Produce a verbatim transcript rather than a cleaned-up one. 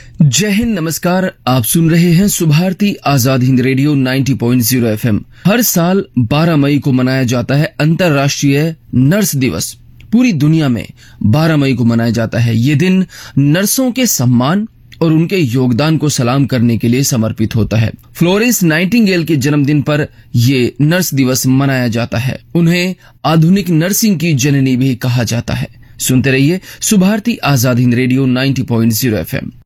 जय हिंद, नमस्कार। आप सुन रहे हैं सुभारती आजाद हिंद रेडियो नब्बे पॉइंट शून्य एफएम। हर साल बारह मई को मनाया जाता है अंतर्राष्ट्रीय नर्स दिवस। पूरी दुनिया में बारह मई को मनाया जाता है। ये दिन नर्सों के सम्मान और उनके योगदान को सलाम करने के लिए समर्पित होता है। फ्लोरेंस नाइटिंगेल के जन्मदिन पर ये नर्स दिवस मनाया जाता है। उन्हें आधुनिक नर्सिंग की जननी भी कहा जाता है। सुनते रहिए सुभारती आजाद हिंद रेडियो नब्बे पॉइंट शून्य एफएम।